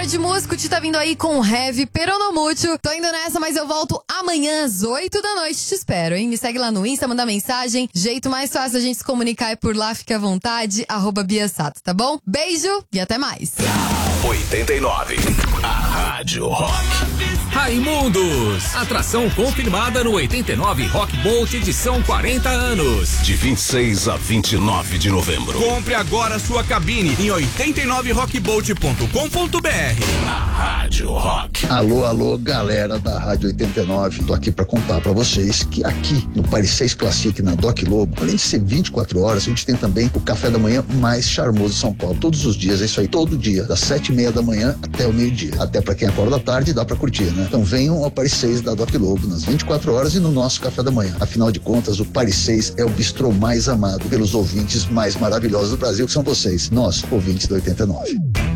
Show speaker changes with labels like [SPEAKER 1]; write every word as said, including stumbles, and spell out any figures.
[SPEAKER 1] de música, o Ti tá vindo aí com Heavy Peronomútil. Tô indo nessa, mas eu volto amanhã às oito da noite. Te espero, hein? Me segue lá no Insta, manda mensagem. Jeito mais fácil da gente se comunicar é por lá, fique à vontade, arroba Bia Sato, tá bom? Beijo e até mais.
[SPEAKER 2] oitenta e nove, a Rádio Rock.
[SPEAKER 3] Raimundos, atração confirmada no oitenta e nove Rock Bolt edição quarenta anos.
[SPEAKER 2] De vinte e seis a vinte e nove de novembro.
[SPEAKER 4] Compre agora sua cabine em oitenta e nove rock bolt ponto com ponto b r.
[SPEAKER 2] A Rádio Rock.
[SPEAKER 5] Alô, alô, galera da Rádio oitenta e nove. Tô aqui pra contar pra vocês que aqui no Paris seis Classic, na Doc Lobo, além de ser vinte e quatro horas, a gente tem também o café da manhã mais charmoso de São Paulo. Todos os dias, é isso aí, todo dia, das sete e meia da manhã até o meio-dia. Até pra quem acorda à tarde, dá pra curtir, né? Então venham ao Paris seis da Doc Lobo nas vinte e quatro horas e no nosso café da manhã. Afinal de contas, o Paris seis é o bistrô mais amado pelos ouvintes mais maravilhosos do Brasil, que são vocês, nós, ouvintes do oitenta e nove.